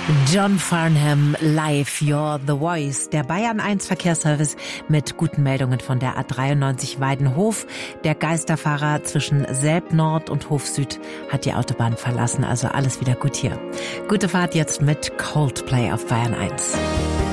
John Farnham live, You're the Voice. Der Bayern 1 Verkehrsservice mit guten Meldungen von der A93 Weidenhof. Der Geisterfahrer zwischen Selb Nord und Hof Süd hat die Autobahn verlassen, also alles wieder gut hier. Gute Fahrt jetzt mit Coldplay auf Bayern 1.